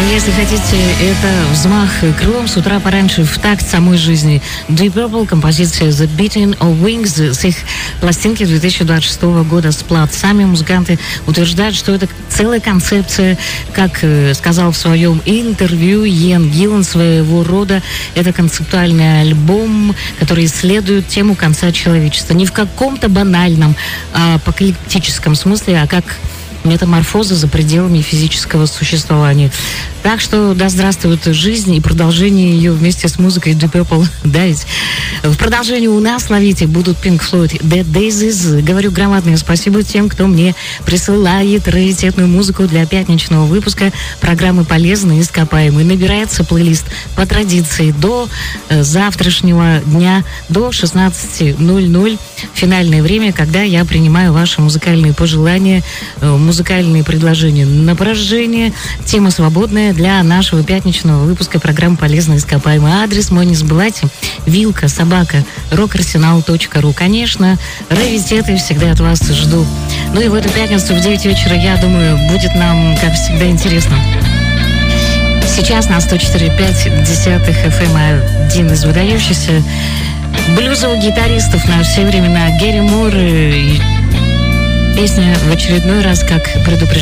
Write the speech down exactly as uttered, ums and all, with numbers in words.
если хотите, это взмах крылом с утра пораньше в такт самой жизни. Deep Purple, композиция The Beating of Wings с их пластинки две тысячи двадцать шестого года «Сплат». Сами музыканты утверждают, что это целая концепция, как э, сказал в своем интервью Иэн Гиллан, своего рода это концептуальный альбом, который исследует тему конца человечества. Не в каком-то банальном, а апокалиптическом смысле, а как метаморфоза за пределами физического существования. Так что да здравствует жизнь и продолжение ее вместе с музыкой Deep Purple. Да, ведь в продолжении у нас, ловите, будут Pink Floyd, Dead Daisies. Говорю громадное спасибо тем, кто мне присылает раритетную музыку для пятничного выпуска программы «Полезные ископаемые». Набирается плейлист по традиции до э, завтрашнего дня, до шестнадцати ноль-ноль. Финальное время, когда я принимаю ваши музыкальные пожелания, э, музыкальные предложения на поражение. Тема свободная для нашего пятничного выпуска программы «Полезные ископаемые». Адрес мой не забывайте. Вилка, собака, рок-арсенал точка ру. Конечно, раритеты всегда от вас жду. Ну и в эту пятницу в девять вечера, я думаю, будет нам, как всегда, интересно. Сейчас на сто четыре и пять десятых эф эм один из выдающихся блюзовых гитаристов на все времена Гэри Мур. И песня в очередной раз, как предупреждение.